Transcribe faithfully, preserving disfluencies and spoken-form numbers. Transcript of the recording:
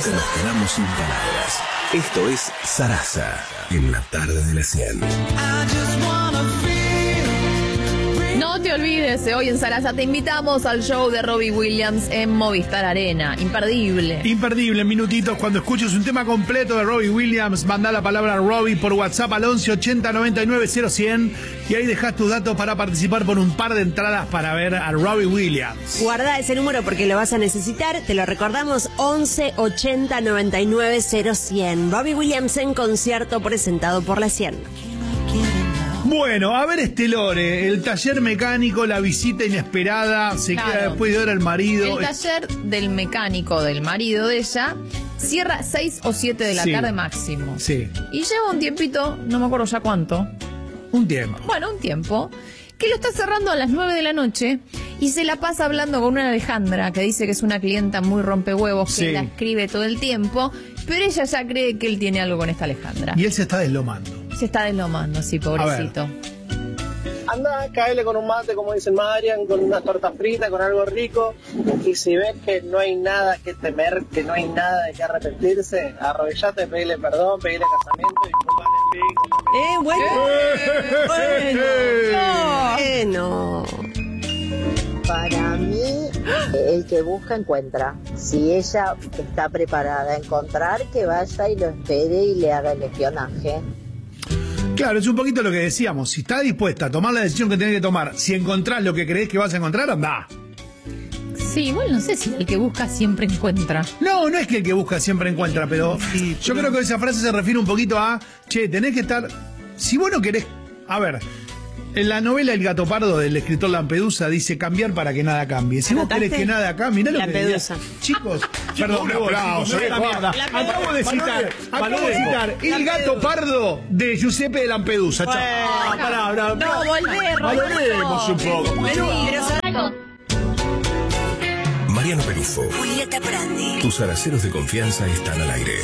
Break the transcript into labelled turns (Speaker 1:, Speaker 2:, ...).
Speaker 1: Nunca nos quedamos sin palabras. Esto es Sarasa, en la tarde de la cien.
Speaker 2: No te olvides, hoy en Sarasa te invitamos al show de Robbie Williams en Movistar Arena. Imperdible.
Speaker 3: Imperdible, en minutitos. Cuando escuches un tema completo de Robbie Williams, manda la palabra Robbie por WhatsApp al once ochenta noventa y nueve cero cien y ahí dejas tus datos para participar por un par de entradas para ver a Robbie Williams.
Speaker 4: Guarda ese número porque lo vas a necesitar. Te lo recordamos, once ochenta noventa y nueve cero cien. Robbie Williams en concierto presentado por la cien.
Speaker 3: Bueno, a ver este lore, el taller mecánico, la visita inesperada, se
Speaker 2: Claro.
Speaker 3: queda después de ver al marido.
Speaker 2: El taller del mecánico del marido de ella cierra seis o siete de la
Speaker 3: Sí.
Speaker 2: tarde máximo.
Speaker 3: Sí,
Speaker 2: Y lleva un tiempito, no me acuerdo ya cuánto,
Speaker 3: un tiempo.
Speaker 2: bueno, un tiempo, que lo está cerrando a las nueve de la noche y se la pasa hablando con una Alejandra que dice que es una clienta muy rompehuevos, que
Speaker 3: Sí.
Speaker 2: la escribe todo el tiempo, pero ella ya cree que él tiene algo con esta Alejandra.
Speaker 3: Y él se está deslomando.
Speaker 2: Se está deslomando, sí, pobrecito.
Speaker 5: Anda, caele con un mate, como dice Marian, con una torta frita, con algo rico. Y si ves que no hay nada que temer, que no hay nada de que arrepentirse, arrodillate, pedile perdón, pedile casamiento y pongan en vivo.
Speaker 4: Eh, bueno. Bueno.
Speaker 6: Para mí, el que busca encuentra. Si ella está preparada a encontrar, que vaya y lo espere y le haga el espionaje.
Speaker 3: Claro, es un poquito lo que decíamos. Si está dispuesta a tomar la decisión que tenés que tomar, si encontrás lo que creés que vas a encontrar, andá.
Speaker 2: Sí, igual no sé si el que busca siempre encuentra.
Speaker 3: No, no es que el que busca siempre encuentra, pero
Speaker 7: Sí,
Speaker 3: yo
Speaker 7: pero-
Speaker 3: creo que esa frase se refiere un poquito a, che, tenés que estar, si vos no querés, a ver, en la novela El gato pardo del escritor Lampedusa dice cambiar para que nada cambie. Si vos
Speaker 4: ¿Anotaste?
Speaker 3: querés que nada cambie, mirá lo que
Speaker 4: Lampedusa.
Speaker 3: decía. Chicos, perdón,
Speaker 7: un
Speaker 3: me voy,
Speaker 7: aplauso,
Speaker 3: chicos,
Speaker 7: esta
Speaker 3: no,
Speaker 7: mierda.
Speaker 3: acabo de citar, acabo de
Speaker 7: Valoremos.
Speaker 3: citar El gato pardo de Giuseppe de Lampedusa. Chao.
Speaker 7: Ah, pará, pará,
Speaker 2: No, volvé,
Speaker 7: valoremos un poco.
Speaker 1: Mariano Perufo,
Speaker 4: Julieta Brandi.
Speaker 1: tus araceros de confianza están al aire.